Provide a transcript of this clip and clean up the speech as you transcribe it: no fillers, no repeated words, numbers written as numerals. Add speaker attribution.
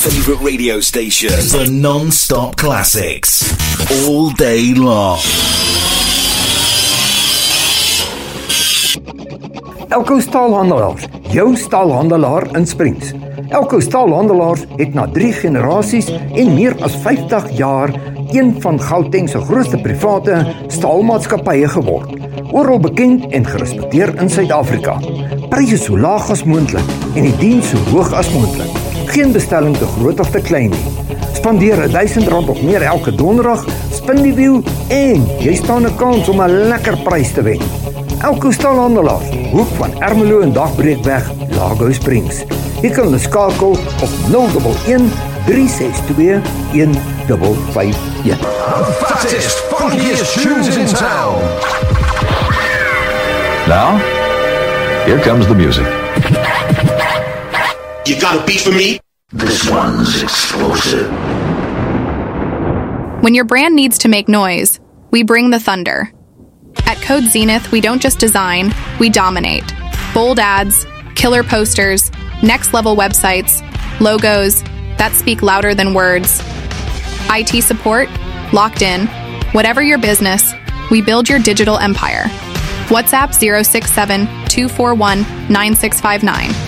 Speaker 1: favourite radio station for non-stop classics. All day long.
Speaker 2: Elko Staalhandelaars, jou staalhandelaar in Springs. Elko Staalhandelaars het na 3 generasies en meer as 50 jaar een van Gauteng se grootste private staalmaatskappye geword. Oral bekend en gerespekteer in Suid-Afrika. Pryse so laag as moontlik en die diens so hoog as moontlik. Geen bestelling te groot of te klein nie. Spandeer R1000 of meer elke donderdag, spin die wiel en jy staan 'n kans om 'n lekker prys te wen. Elko Staalhandelaars, hoek van Ermelo en Dagbreekweg, Lago Springs. Jy kan hulle skakel op 011 362 1551.
Speaker 3: Fattest, funkiest tunes in town. Now, here comes the music.
Speaker 4: You got a beat for me?
Speaker 5: This one's explosive.
Speaker 6: When your brand needs to make noise, we bring the thunder. At Code Zenith, we don't just design, we dominate. Bold ads, killer posters, next-level websites, logos that speak louder than words. IT support, locked in. Whatever your business, we build your digital empire. WhatsApp 067-241-9659.